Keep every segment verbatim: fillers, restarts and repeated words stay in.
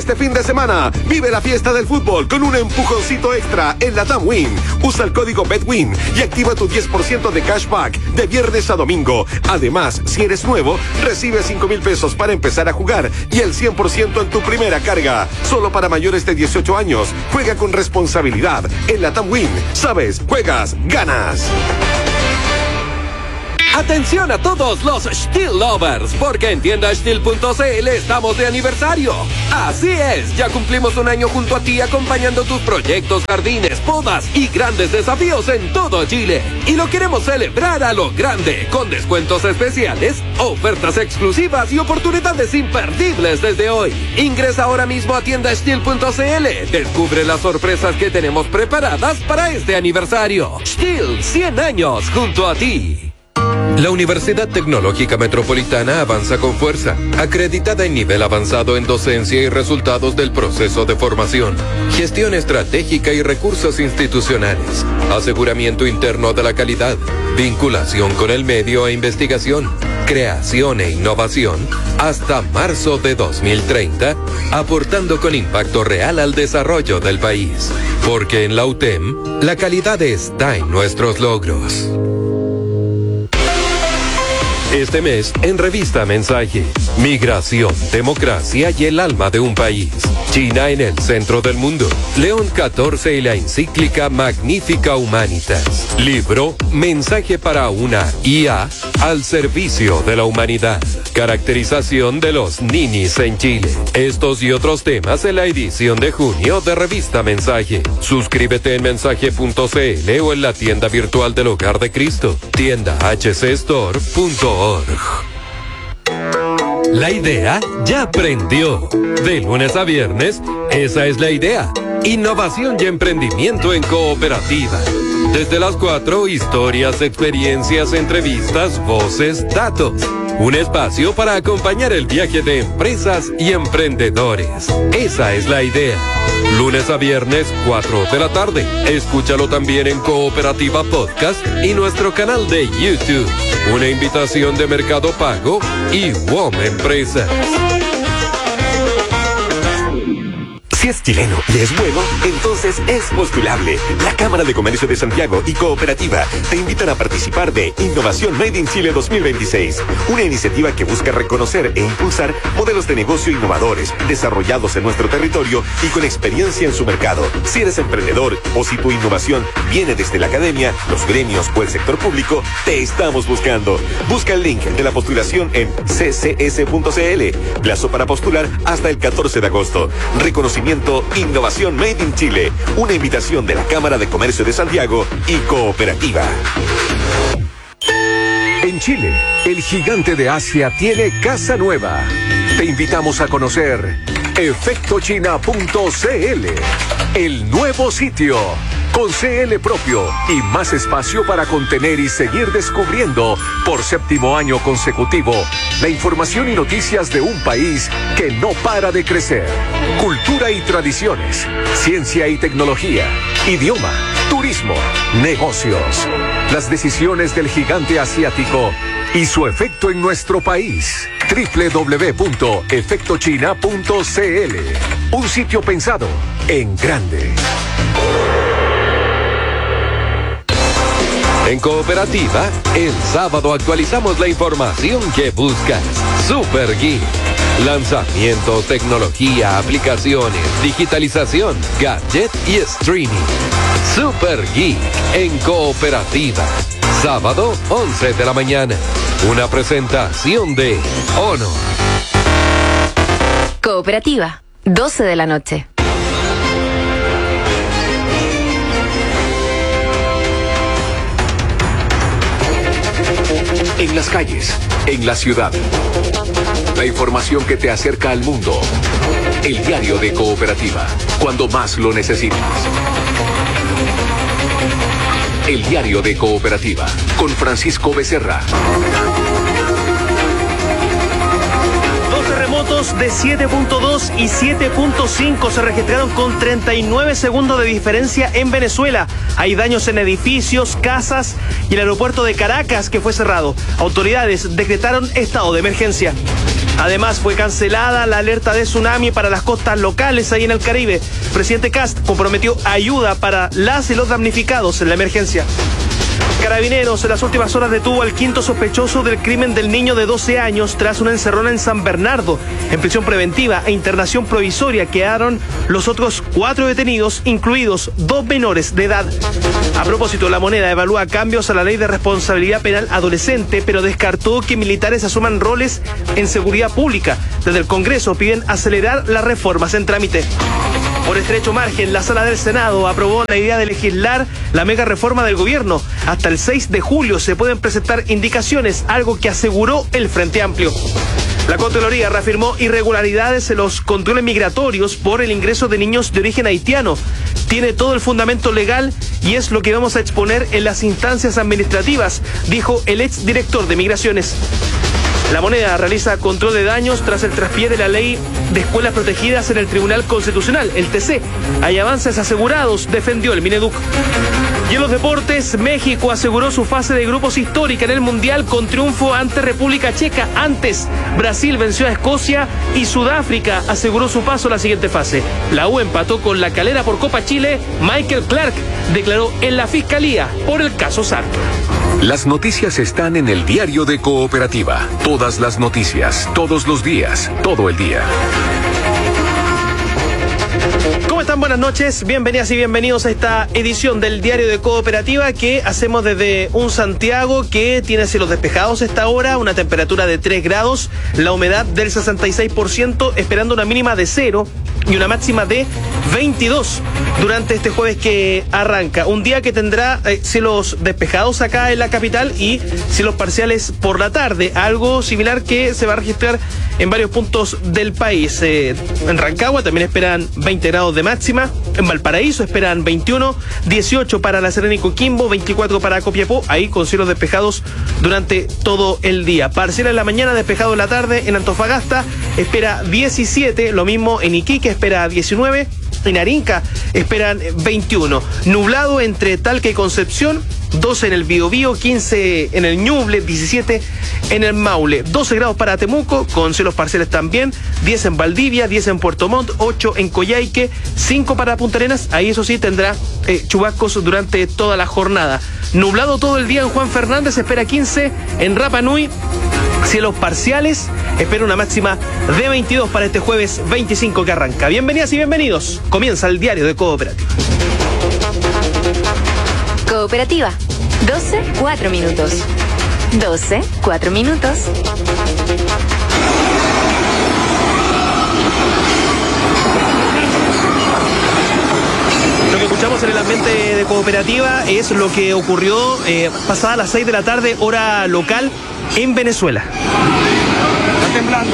Este fin de semana, vive la fiesta del fútbol con un empujoncito extra en la TAM Win. Usa el código BETWIN y activa tu diez por ciento de cashback de viernes a domingo. Además, si eres nuevo, recibe cinco mil pesos para empezar a jugar y el cien por ciento en tu primera carga. Solo para mayores de dieciocho años. Juega con responsabilidad. En la TAM Win, sabes, juegas, ganas. Atención a todos los Stihl lovers, porque en tienda Stihl punto c l estamos de aniversario. Así es, ya cumplimos un año junto a ti acompañando tus proyectos, jardines, podas y grandes desafíos en todo Chile. Y lo queremos celebrar a lo grande, con descuentos especiales, ofertas exclusivas y oportunidades imperdibles desde hoy. Ingresa ahora mismo a tienda Stihl punto c l. Descubre las sorpresas que tenemos preparadas para este aniversario. Stihl, cien años junto a ti. La Universidad Tecnológica Metropolitana avanza con fuerza, acreditada en nivel avanzado en docencia y resultados del proceso de formación, gestión estratégica y recursos institucionales, aseguramiento interno de la calidad, vinculación con el medio e investigación, creación e innovación, hasta marzo de dos mil treinta, aportando con impacto real al desarrollo del país. Porque en la U T E M, la calidad está en nuestros logros. Este mes, en Revista Mensaje, migración, democracia y el alma de un país. China en el centro del mundo. León catorce y la encíclica Magnifica Humanitas. Libro, Mensaje para una I A al servicio de la humanidad. Caracterización de los ninis en Chile. Estos y otros temas en la edición de junio de Revista Mensaje. Suscríbete en mensaje punto c l o en la tienda virtual del Hogar de Cristo. Tienda h c store punto org. La idea ya prendió. De lunes a viernes, esa es la idea. Innovación y emprendimiento en cooperativa. Desde las cuatro, historias, experiencias, entrevistas, voces, datos. Un espacio para acompañar el viaje de empresas y emprendedores. Esa es la idea. Lunes a viernes, cuatro de la tarde. Escúchalo también en Cooperativa Podcast y nuestro canal de YouTube. Una invitación de Mercado Pago y W O M Empresas. Si es chileno y es bueno, entonces es postulable. La Cámara de Comercio de Santiago y Cooperativa te invitan a participar de Innovación Made in Chile dos mil veintiséis, una iniciativa que busca reconocer e impulsar modelos de negocio innovadores, desarrollados en nuestro territorio y con experiencia en su mercado. Si eres emprendedor o si tu innovación viene desde la academia, los gremios o el sector público, te estamos buscando. Busca el link de la postulación en c c s punto c l. Plazo para postular hasta el catorce de agosto. Reconocimiento Innovación Made in Chile, una invitación de la Cámara de Comercio de Santiago y Cooperativa. En Chile, el gigante de Asia tiene casa nueva. Te invitamos a conocer efecto china punto c l, el nuevo sitio, con C L propio y más espacio para contener y seguir descubriendo por séptimo año consecutivo la información y noticias de un país que no para de crecer. Cultura y tradiciones, ciencia y tecnología, idioma, turismo, negocios. Las decisiones del gigante asiático y su efecto en nuestro país. doble u doble u doble u punto efecto china punto c l. Un sitio pensado en grande. En Cooperativa, el sábado actualizamos la información que buscas. Super Geek. Lanzamientos, tecnología, aplicaciones, digitalización, gadget y streaming. Super Geek en Cooperativa. Sábado, once de la mañana. Una presentación de Honor. Cooperativa, doce de la noche. En las calles, en la ciudad. La información que te acerca al mundo. El diario de Cooperativa, cuando más lo necesitas. El diario de Cooperativa, con Francisco Becerra. Dos terremotos de siete punto dos y siete punto cinco se registraron con treinta y nueve segundos de diferencia en Venezuela. Hay daños en edificios, casas y el aeropuerto de Caracas, que fue cerrado. Autoridades decretaron estado de emergencia. Además, fue cancelada la alerta de tsunami para las costas locales ahí en el Caribe. El presidente Kast comprometió ayuda para las y los damnificados en la emergencia. Carabineros en las últimas horas detuvo al quinto sospechoso del crimen del niño de doce años tras una encerrona en San Bernardo. En prisión preventiva e internación provisoria quedaron los otros cuatro detenidos, incluidos dos menores de edad. A propósito, La Moneda evalúa cambios a la ley de responsabilidad penal adolescente, pero descartó que militares asuman roles en seguridad pública. Desde el Congreso piden acelerar las reformas en trámite. Por estrecho margen, la Sala del Senado aprobó la idea de legislar la mega reforma del gobierno. Hasta el seis de julio se pueden presentar indicaciones, algo que aseguró el Frente Amplio. La Contraloría reafirmó irregularidades en los controles migratorios por el ingreso de niños de origen haitiano. Tiene todo el fundamento legal y es lo que vamos a exponer en las instancias administrativas, dijo el exdirector de Migraciones. La Moneda realiza control de daños tras el traspié de la ley de escuelas protegidas en el Tribunal Constitucional, el T C. Hay avances asegurados, defendió el Mineduc. Y en los deportes, México aseguró su fase de grupos histórica en el Mundial con triunfo ante República Checa. Antes, Brasil venció a Escocia y Sudáfrica aseguró su paso a la siguiente fase. La U empató con La Calera por Copa Chile. Michael Clark declaró en la Fiscalía por el caso Sarto. Las noticias están en el diario de Cooperativa. Todas las noticias, todos los días, todo el día. ¿Cómo están? Buenas noches, bienvenidas y bienvenidos a esta edición del Diario de Cooperativa que hacemos desde un Santiago que tiene cielos despejados a esta hora, una temperatura de tres grados, la humedad del sesenta y seis por ciento, esperando una mínima de cero y una máxima de veintidós durante este jueves que arranca. Un día que tendrá eh, cielos despejados acá en la capital y cielos parciales por la tarde, algo similar que se va a registrar en varios puntos del país. Eh, en Rancagua también esperan veinte grados de máxima, en Valparaíso esperan veintiuno, dieciocho para La Serena y Coquimbo, veinticuatro para Copiapó, ahí con cielos despejados durante todo el día. Parcial en la mañana, despejado en la tarde. En Antofagasta espera diecisiete, lo mismo en Iquique espera diecinueve, en Arica esperan veintiuno. Nublado entre Talca y Concepción, doce en el Biobío, quince en el Ñuble, diecisiete en el Maule, doce grados para Temuco, con cielos parciales también, diez en Valdivia, diez en Puerto Montt, ocho en Coyhaique, cinco para Punta Arenas, ahí eso sí tendrá eh, chubascos durante toda la jornada. Nublado todo el día en Juan Fernández, espera quince, en Rapa Nui, cielos parciales, espera una máxima de veintidós para este jueves veinticinco que arranca. Bienvenidas y bienvenidos, comienza el Diario de Cooperativa. Cooperativa, doce, cuatro minutos. doce, cuatro minutos. Lo que escuchamos en el ambiente de Cooperativa es lo que ocurrió eh, pasada las seis de la tarde, hora local, en Venezuela. Está temblando.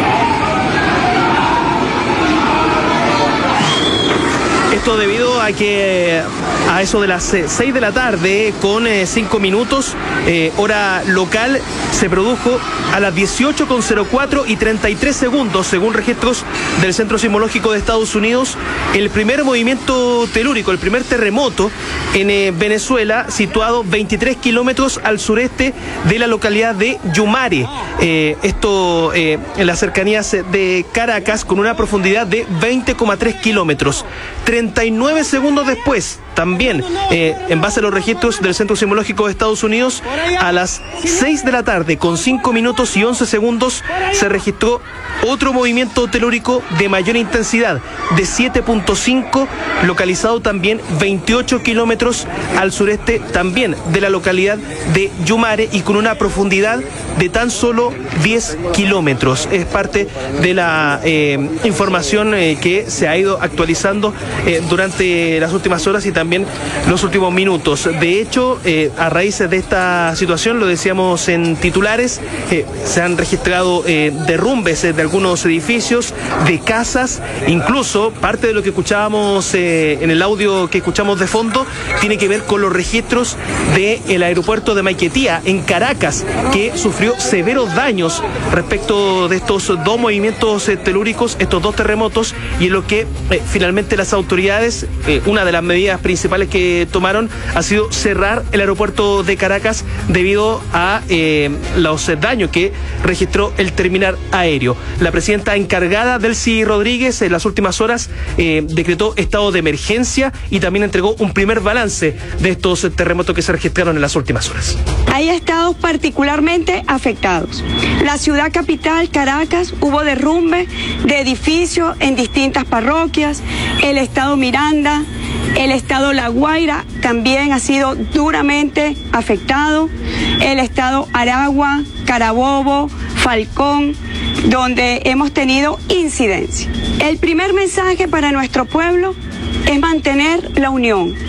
Esto debido a que a eso de las seis de la tarde, con cinco minutos, eh, hora local, se produjo a las dieciocho con cero cuatro y treinta y tres segundos, según registros del Centro Sismológico de Estados Unidos, el primer movimiento telúrico, el primer terremoto en eh, Venezuela, situado veintitrés kilómetros al sureste de la localidad de Yumare. Eh, esto eh, en las cercanías de Caracas, con una profundidad de veinte coma tres kilómetros. treinta y nueve segundos después, también eh, en base a los registros del Centro Sismológico de Estados Unidos, a las seis de la tarde con cinco minutos y once segundos se registró otro movimiento telúrico de mayor intensidad, de siete punto cinco, localizado también veintiocho kilómetros al sureste también de la localidad de Yumare y con una profundidad de tan solo diez kilómetros. Es parte de la eh, información eh, que se ha ido actualizando eh, durante las últimas horas y también los últimos minutos. De hecho, eh, a raíz de esta situación, lo decíamos en titulares, eh, se han registrado eh, derrumbes eh, de algunos edificios, de casas, incluso parte de lo que escuchábamos eh, en el audio que escuchamos de fondo tiene que ver con los registros del aeropuerto de Maiquetía en Caracas, que sufrió severos daños respecto de estos dos movimientos eh, telúricos, estos dos terremotos, y en lo que eh, finalmente las autoridades, eh, eh, una de las medidas principales que tomaron ha sido cerrar el aeropuerto de Caracas debido a eh, los daños que registró el terminal aéreo. La presidenta encargada, Delcy Rodríguez, en las últimas horas eh, decretó estado de emergencia y también entregó un primer balance de estos terremotos que se registraron en las últimas horas. Hay estados particularmente afectados. La ciudad capital, Caracas, hubo derrumbe de edificios en distintas parroquias. El estado Miranda, el estado La Guaira también ha sido duramente afectado. El estado Aragua, Carabobo, Falcón, donde hemos tenido incidencia. El primer mensaje para nuestro pueblo es mantener la unión.